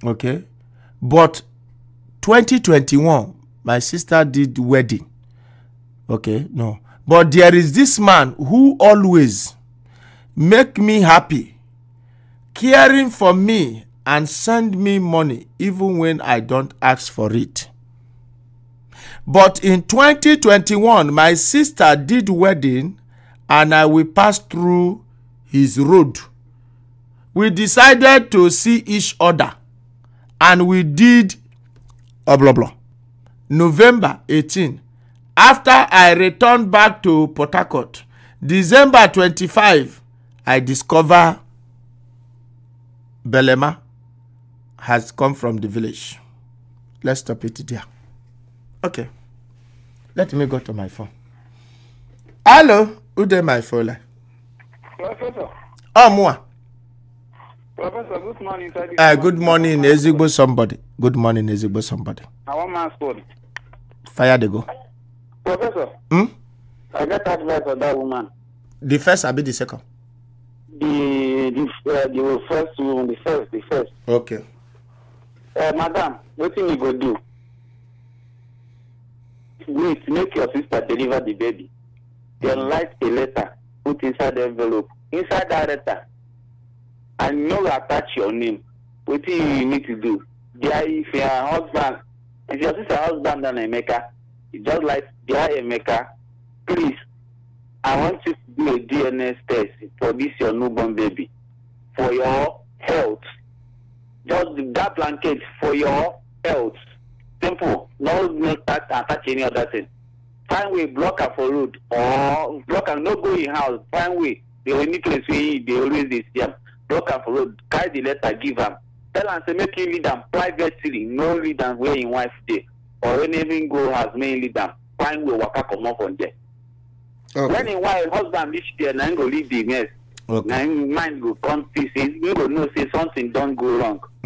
Okay. But 2021, my sister did wedding. Okay, no. But there is this man who always make me happy, caring for me and send me money even when I don't ask for it. But in 2021, my sister did wedding and I will pass through his road. We decided to see each other and we did blah blah. November 18. After I returned back to Port Harcourt, December 25, I discover Belema has come from the village. Let's stop it there. Okay. Let me go to my phone. Hello, who dey my phone? Professor. Oh, Mua. Professor, good morning. Good morning, Ezigbo somebody. Good morning, Ezigbo somebody. I want my story. Fire they go. Professor. I got advice on that woman. The first, I be the second. The first woman, the first. Okay. Madam, what thing you go do? Wait, make your sister deliver the baby. Then write a letter, put inside the envelope. Inside that letter, and you attach your name. What thing you need to do? There, if your husband, if your sister husband and Emeka, you just like, dear Emeka, please, I want you to do a DNA test for this your newborn baby, for your health. Just that blanket for your health. Simple. No attach any other thing. Find way block her for road or block her no go in house. Find way the only place where they always dey see am. Block her for road. Carry the letter, give am. Tell am say make him read am privately. No read am where him wife dey. Or when even go house, make him read am. Find way waka comot from there. Okay. When him wife husband reach there, na him go leave the mess. Okay. Na him mind go come see say him go know say something don go wrong.